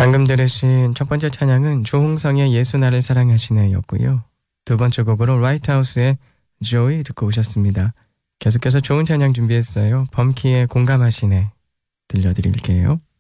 방금 들으신 첫 번째 찬양은 조홍성의 예수 나를 사랑하시네 였고요. 두 번째 곡으로 라이트하우스의 조이 듣고 오셨습니다. 계속해서 좋은 찬양 준비했어요. 범키의 공감하시네 들려드릴게요.